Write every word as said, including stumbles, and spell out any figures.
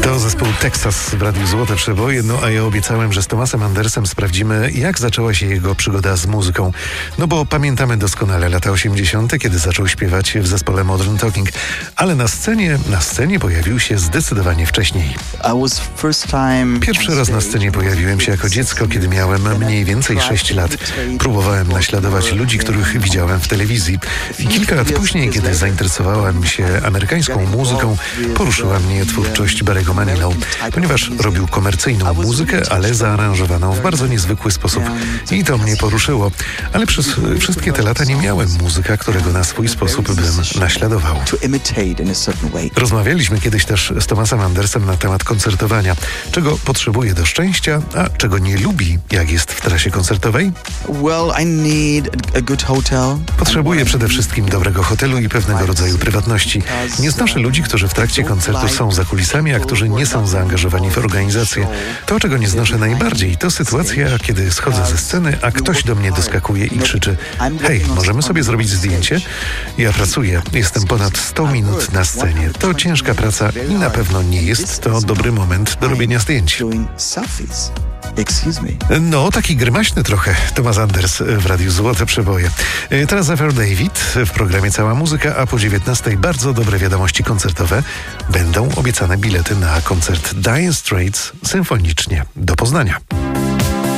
To zespół Texas w Radiu Złote Przeboje, no a ja obiecałem, że z Thomasem Andersem sprawdzimy, jak zaczęła się jego przygoda z muzyką. No bo pamiętamy doskonale lata osiemdziesiąte, kiedy zaczął śpiewać w zespole Modern Talking, ale na scenie, na scenie pojawił się zdecydowanie wcześniej. Pierwszy raz na scenie pojawiłem się jako dziecko, kiedy miałem mniej więcej sześć lat. Próbowałem naśladować ludzi, których widziałem w telewizji. I kilka lat później, kiedy zainteresowałem się amerykańską muzyką, poruszyła mnie twórczość Barry'ego Manilow, ponieważ robił komercyjną muzykę, ale zaaranżowaną w bardzo niezwykły sposób. I to mnie poruszyło. Ale przez wszystkie te lata nie miałem muzyka, którego na swój sposób bym naśladował. Rozmawialiśmy kiedyś też z Thomasem Andersem na temat koncertowania. Czego potrzebuje do szczęścia, a czego nie lubi, jak jest w trasie koncertowej? Potrzebuję przede wszystkim dobrego hotelu i pewnego rodzaju prywatności. Nie znoszę ludzi, którzy w trakcie koncertu są za kulisami, a którzy nie są zaangażowani w organizację. To, czego nie znoszę najbardziej, to sytuacja, kiedy schodzę ze sceny, a ktoś do mnie doskakuje i krzyczy: hej, możemy sobie zrobić zdjęcie? Ja pracuję, jestem ponad sto minut na scenie. To ciężka praca i na pewno nie jest to dobry moment do robienia zdjęć. No, taki grymaśny trochę Thomas Anders w Radiu Złote Przeboje. Teraz Ever David w programie Cała Muzyka, a po dziewiętnastej bardzo dobre wiadomości koncertowe. Będą obiecane bilety na koncert Dire Straits symfonicznie do Poznania.